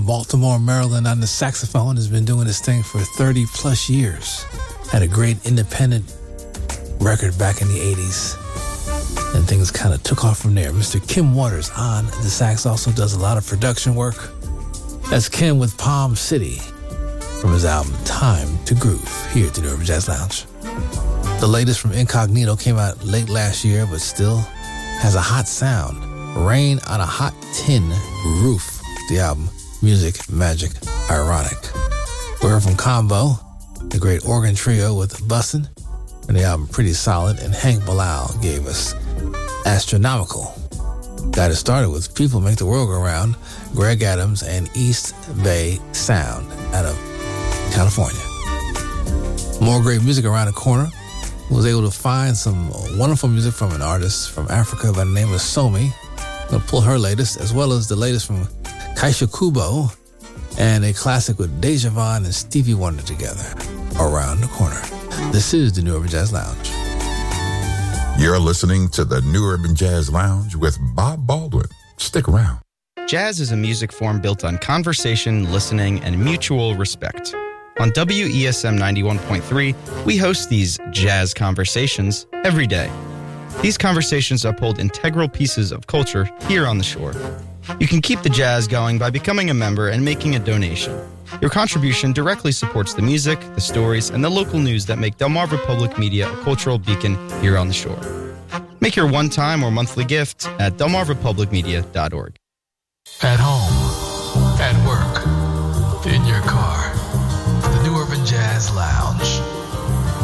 Baltimore, Maryland on the saxophone, has been doing this thing for 30 plus years. Had a great independent record back in the 80s. And things kind of took off from there. Mr. Kim Waters on the sax also does a lot of production work. That's Kim with Palm City from his album Time to Groove here at the New Urban Jazz Lounge. The latest from Incognito came out late last year, but still has a hot sound. Rain on a Hot Tin Roof, the album Music Magic Ironic. We heard from Combo, the great organ trio with Bussin', and the album Pretty Solid, and Hank Bilal gave us Astronomical. Got it started with People Make the World Go Round, Greg Adams, and East Bay Sound out of California. More great music around the corner. Was able to find some wonderful music from an artist from Africa by the name of Somi. I'm going to pull her latest, as well as the latest from Kaisha Kubo, and a classic with Deja Vaughn and Stevie Wonder together, Around the Corner. This is the New Urban Jazz Lounge. You're listening to the New Urban Jazz Lounge with Bob Baldwin. Stick around. Jazz is a music form built on conversation, listening, and mutual respect. On WESM 91.3, we host these jazz conversations every day. These conversations uphold integral pieces of culture here on the shore. You can keep the jazz going by becoming a member and making a donation. Your contribution directly supports the music, the stories, and the local news that make Delmarva Public Media a cultural beacon here on the shore. Make your one-time or monthly gift at delmarvapublicmedia.org. At home,